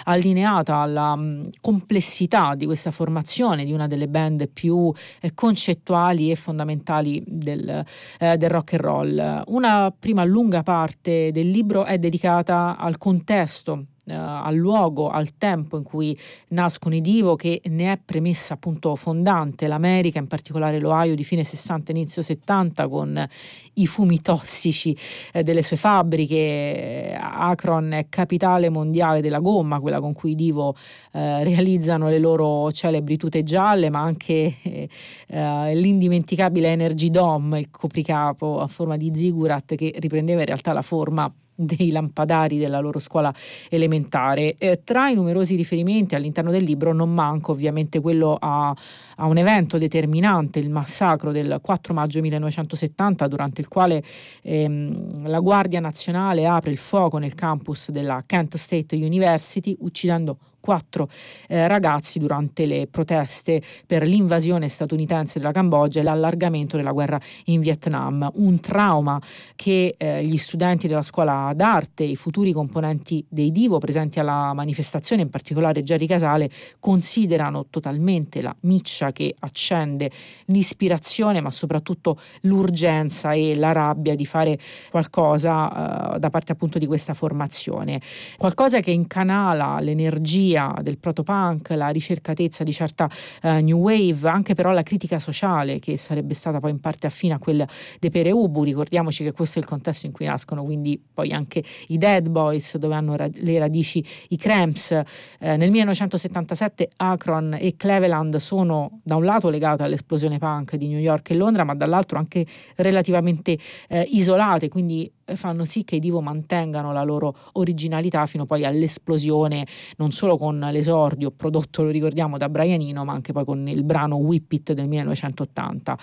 allineata alla complessità di questa formazione di una delle band più concettuali e fondamentali del rock and roll. Una prima lunga parte del libro è dedicata al contesto, al luogo, al tempo in cui nascono i Divo, che ne è premessa appunto fondante. L'America, in particolare l'Ohio di fine 60 inizio 70, con i fumi tossici delle sue fabbriche. Akron è capitale mondiale della gomma, quella con cui i Divo realizzano le loro celebri tute gialle, ma anche l'indimenticabile Energy Dome, il copricapo a forma di zigurat che riprendeva in realtà la forma dei lampadari della loro scuola elementare. Tra i numerosi riferimenti all'interno del libro non manca ovviamente quello a un evento determinante, il massacro del 4 maggio 1970, durante il quale la Guardia Nazionale apre il fuoco nel campus della Kent State University, uccidendo 4 ragazzi durante le proteste per l'invasione statunitense della Cambogia e l'allargamento della guerra in Vietnam. Un trauma che gli studenti della scuola d'arte, i futuri componenti dei Divo presenti alla manifestazione, in particolare Jerry Casale, considerano totalmente la miccia che accende l'ispirazione, ma soprattutto l'urgenza e la rabbia di fare qualcosa da parte appunto di questa formazione. Qualcosa che incanala l'energia del protopunk, la ricercatezza di certa new wave, anche però la critica sociale che sarebbe stata poi in parte affine a quella dei Pere Ubu. Ricordiamoci che questo è il contesto in cui nascono quindi poi anche i Dead Boys, dove hanno le radici i Cramps. Nel 1977 Akron e Cleveland sono da un lato legate all'esplosione punk di New York e Londra, ma dall'altro anche relativamente isolate, quindi fanno sì che i Divo mantengano la loro originalità fino poi all'esplosione, non solo con l'esordio prodotto, lo ricordiamo, da Brian Eno, ma anche poi con il brano Whip It del 1980.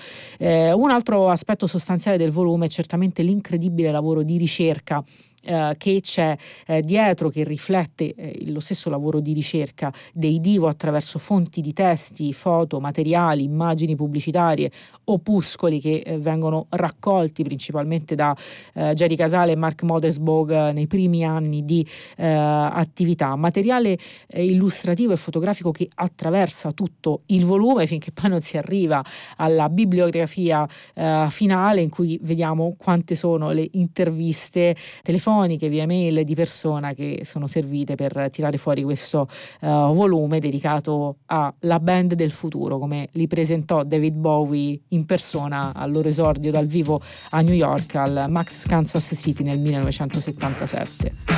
Un altro aspetto sostanziale del volume è certamente l'incredibile lavoro di ricerca che c'è dietro, che riflette lo stesso lavoro di ricerca dei Divo attraverso fonti di testi, foto, materiali, immagini pubblicitarie, opuscoli che vengono raccolti principalmente da Jerry Casale e Mark Mothersbaugh nei primi anni di attività. Materiale illustrativo e fotografico che attraversa tutto il volume finché poi non si arriva alla bibliografia finale, in cui vediamo quante sono le interviste telefoniche, via mail, di persona, che sono servite per tirare fuori questo volume dedicato alla band del futuro, come li presentò David Bowie in persona al loro esordio dal vivo a New York al Max Kansas City nel 1977.